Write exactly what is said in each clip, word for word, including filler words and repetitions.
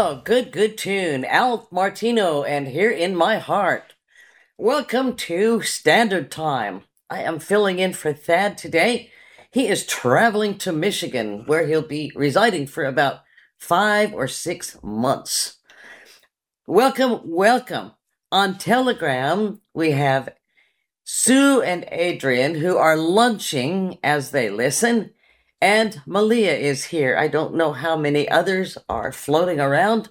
Oh, good, good tune. Al Martino and Here in My Heart. Welcome to Standard Time. I am filling in for Thad today. He is traveling to Michigan, where he'll be residing for about five or six months. Welcome, welcome. On Telegram, we have Sue and Adrian, who are lunching as they listen. And Malia is here. I don't know how many others are floating around.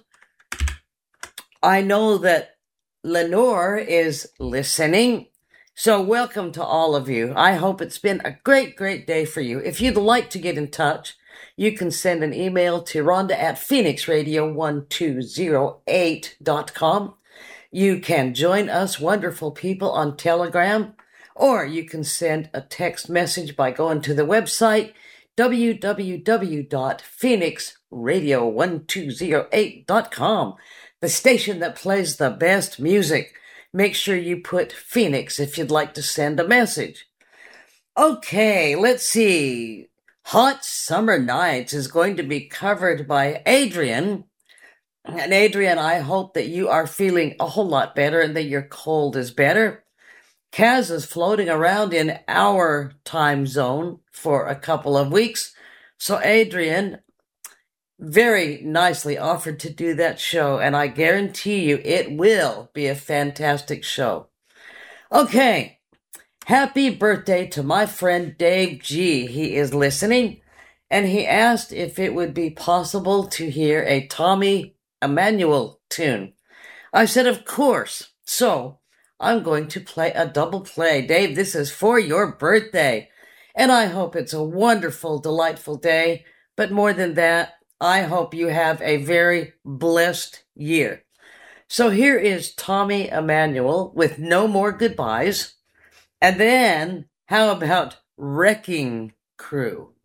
I know that Lenore is listening. So welcome to all of you. I hope it's been a great, great day for you. If you'd like to get in touch, you can send an email to Rhonda at phoenix radio one two zero eight dot com. You can join us wonderful people on Telegram, or you can send a text message by going to the website w w w dot phoenix radio one two zero eight dot com, the station that plays the best music. Make sure you put Phoenix if you'd like to send a message. Okay, let's see. Hot Summer Nights is going to be covered by Adrian. And Adrian, I hope that you are feeling a whole lot better and that your cold is better. Kaz is floating around in our time zone for a couple of weeks. So Adrian very nicely offered to do that show, and I guarantee you it will be a fantastic show. Okay, happy birthday to my friend Dave G. He is listening, and he asked if it would be possible to hear a Tommy Emmanuel tune. I said, of course. So I'm going to play a double play. Dave, this is for your birthday. And I hope it's a wonderful, delightful day. But more than that, I hope you have a very blessed year. So here is Tommy Emmanuel with No More Goodbyes. And then, how about Wrecking Crew?